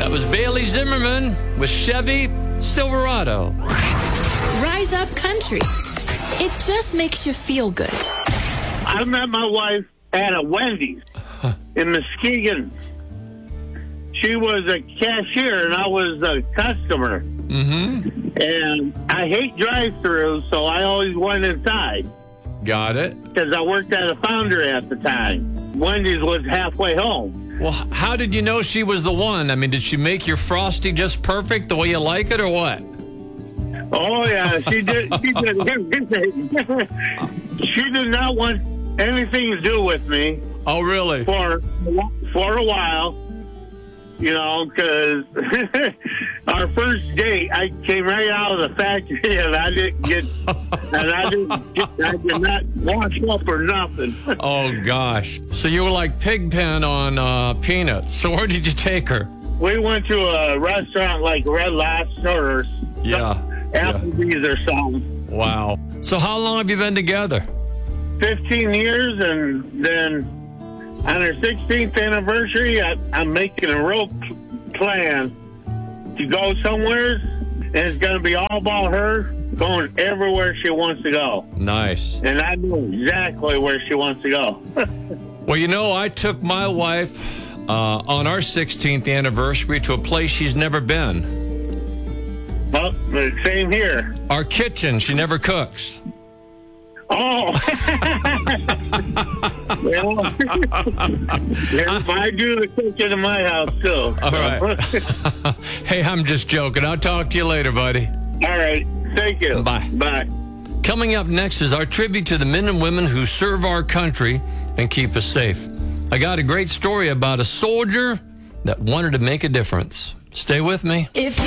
That was Bailey Zimmerman with Chevy Silverado. Rise Up Country. It just makes you feel good. I met my wife at a Wendy's in Muskegon. She was a cashier and I was a customer. Mm-hmm. And I hate drive-thrus, so I always went inside. Got it. Because I worked at a foundry at the time. Wendy's was halfway home. Well, how did you know she was the one? I mean, did she make your Frosty just perfect the way you like it or what? Oh, yeah, she did. She did not want anything to do with me. Oh, really? For a while, you know, because our first date, I came right out of the factory and I did not wash up or nothing. Oh, gosh. So you were like Pigpen on Peanuts. So where did you take her? We went to a restaurant like Red Lobster or Applebee's or something. Wow. So how long have you been together? 15 years, and then on her 16th anniversary, I'm making a real plan to go somewhere, and it's going to be all about her going everywhere she wants to go. Nice. And I know exactly where she wants to go. Well, you know, I took my wife on our 16th anniversary to a place she's never been. Well, same here. Our kitchen. She never cooks. Oh. Well, I do the cooking in my house, too. All right. Hey, I'm just joking. I'll talk to you later, buddy. All right. Thank you. Bye. Bye. Coming up next is our tribute to the men and women who serve our country and keep us safe. I got a great story about a soldier that wanted to make a difference. Stay with me.